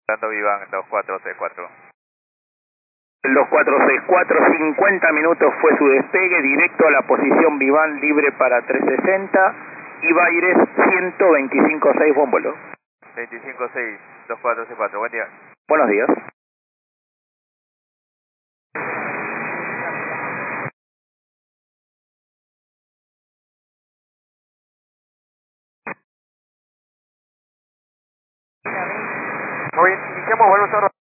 Dando Vivan 2464. El 2464, 50 minutos fue su despegue, directo a la posición Vivan libre para 360 y Baires 125.6, buen vuelo. 25-6, 2464, buen día. Buenos días. Muy bien, iniciamos vuelo cerrado.